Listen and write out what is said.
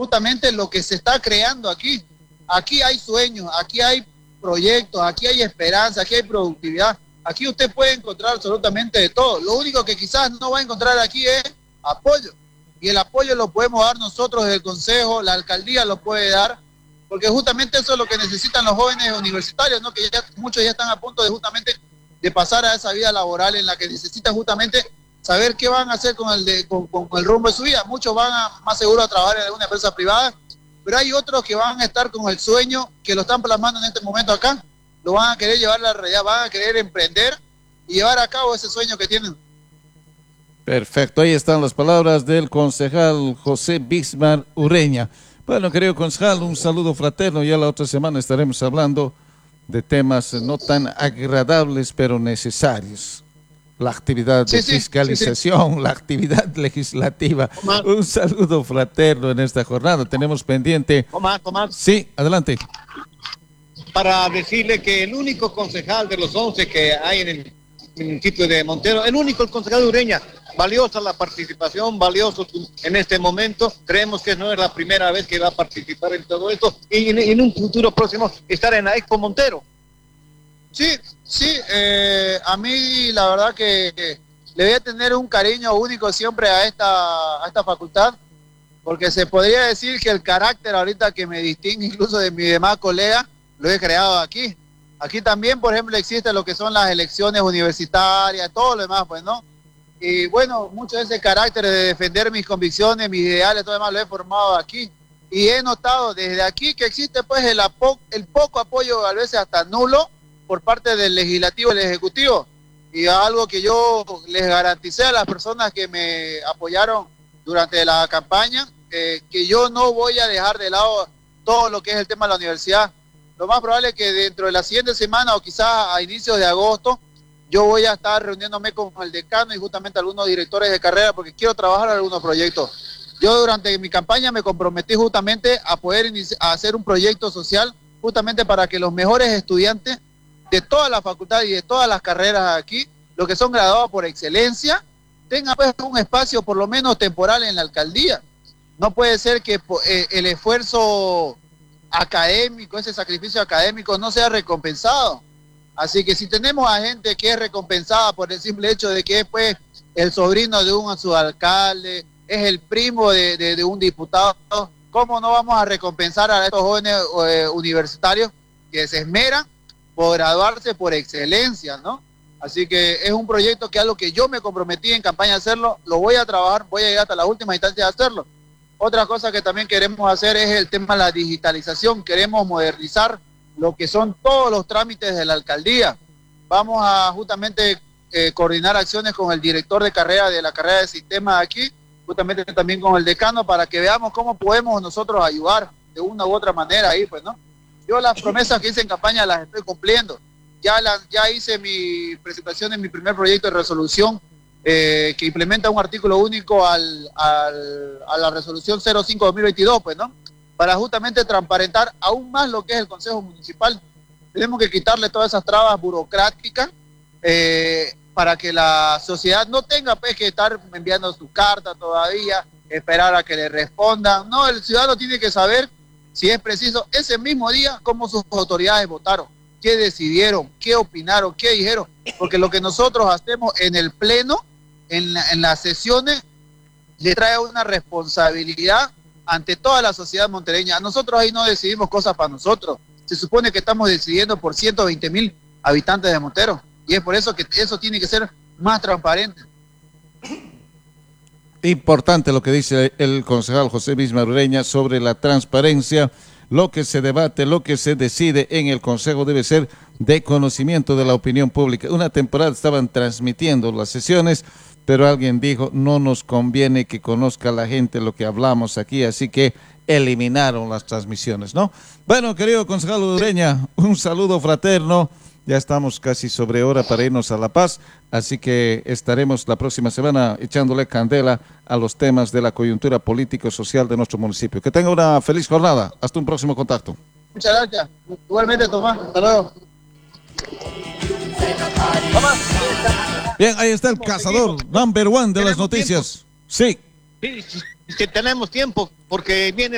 justamente lo que se está creando aquí. Aquí hay sueños, aquí hay proyectos, aquí hay esperanza, aquí hay productividad. Aquí usted puede encontrar absolutamente de todo. Lo único que quizás no va a encontrar aquí es apoyo. Y el apoyo lo podemos dar nosotros desde el Consejo, la alcaldía lo puede dar, porque justamente eso es lo que necesitan los jóvenes universitarios, ¿no? Que ya, muchos ya están a punto de justamente de pasar a esa vida laboral en la que necesitan justamente saber qué van a hacer con el rumbo de su vida. Muchos van más seguro a trabajar en alguna empresa privada, pero hay otros que van a estar con el sueño que lo están plasmando en este momento acá. Lo van a querer llevar a la realidad, van a querer emprender y llevar a cabo ese sueño que tienen. Perfecto, ahí están las palabras del concejal José Bismar Ureña. Bueno, querido concejal, un saludo fraterno. Ya la otra semana estaremos hablando de temas no tan agradables, pero necesarios. La actividad de fiscalización, la actividad legislativa. Omar. Un saludo fraterno en esta jornada. Tenemos pendiente. Omar. Sí, adelante. Para decirle que el único concejal de los 11 que hay en el municipio de Montero, el concejal de Ureña, valiosa la participación, valioso en este momento. Creemos que no es la primera vez que va a participar en todo esto y en un futuro próximo estar en la Expo Montero. Sí, a mí la verdad que le voy a tener un cariño único siempre a esta facultad, porque se podría decir que el carácter ahorita que me distingue incluso de mis demás colegas, lo he creado aquí. Aquí también, por ejemplo, existe lo que son las elecciones universitarias, todo lo demás, pues, ¿no? Y bueno, mucho de ese carácter de defender mis convicciones, mis ideales, todo lo demás lo he formado aquí. Y he notado desde aquí que existe pues el poco apoyo, a veces hasta nulo, por parte del legislativo y del ejecutivo. Y algo que yo les garanticé a las personas que me apoyaron durante la campaña, que yo no voy a dejar de lado todo lo que es el tema de la universidad. Lo más probable es que dentro de la siguiente semana o quizás a inicios de agosto, yo voy a estar reuniéndome con el decano y justamente algunos directores de carrera porque quiero trabajar en algunos proyectos. Yo durante mi campaña me comprometí justamente a poder a hacer un proyecto social justamente para que los mejores estudiantes de toda la facultad y de todas las carreras aquí, los que son graduados por excelencia, tengan pues un espacio por lo menos temporal en la alcaldía. No puede ser que el esfuerzo académico, ese sacrificio académico no sea recompensado. Así que si tenemos a gente que es recompensada por el simple hecho de que es pues el sobrino de un subalcalde, es el primo de un diputado, ¿cómo no vamos a recompensar a estos jóvenes universitarios que se esmeran por graduarse por excelencia, ¿no? Así que es un proyecto que es lo que yo me comprometí en campaña a hacerlo, lo voy a trabajar, voy a llegar hasta la última instancia de hacerlo. Otra cosa que también queremos hacer es el tema de la digitalización. Queremos modernizar lo que son todos los trámites de la alcaldía. Vamos a justamente coordinar acciones con el director de carrera de la carrera de sistemas aquí, justamente también con el decano, para que veamos cómo podemos nosotros ayudar de una u otra manera ahí, pues, ¿no? Yo las promesas que hice en campaña las estoy cumpliendo. Ya hice mi presentación en mi primer proyecto de resolución que implementa un artículo único a la resolución 05-2022, pues, ¿no? Para justamente transparentar aún más lo que es el Consejo Municipal. Tenemos que quitarle todas esas trabas burocráticas para que la sociedad no tenga pues, que estar enviando su carta todavía, esperar a que le respondan. No, el ciudadano tiene que saber, si es preciso, ese mismo día cómo sus autoridades votaron, qué decidieron, qué opinaron, qué dijeron. Porque lo que nosotros hacemos en el pleno, en las sesiones, le trae una responsabilidad ante toda la sociedad montereña. Nosotros ahí no decidimos cosas para nosotros. Se supone que estamos decidiendo por 120,000 habitantes de Montero. Y es por eso que eso tiene que ser más transparente. Importante lo que dice el concejal José Bismar Ureña sobre la transparencia. Lo que se debate, lo que se decide en el Consejo debe ser de conocimiento de la opinión pública. Una temporada estaban transmitiendo las sesiones, pero alguien dijo, no nos conviene que conozca la gente lo que hablamos aquí, así que eliminaron las transmisiones, ¿no? Bueno, querido concejal Ureña, un saludo fraterno. Ya estamos casi sobre hora para irnos a La Paz, así que estaremos la próxima semana echándole candela a los temas de la coyuntura político-social de nuestro municipio. Que tenga una feliz jornada. Hasta un próximo contacto. Muchas gracias. Igualmente, Tomás. Hasta luego. Bien, ahí está el cazador number one de las noticias. Sí. Sí, que tenemos tiempo, porque viene